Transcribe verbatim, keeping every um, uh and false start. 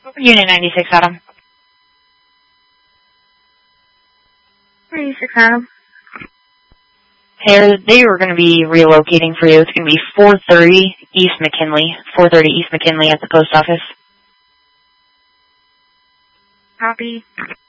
Unit ninety-six, Adam. ninety-six, Adam. Hey, they were going to be relocating for you. It's going to be four thirty East McKinley. four thirty East McKinley at the post office. Copy.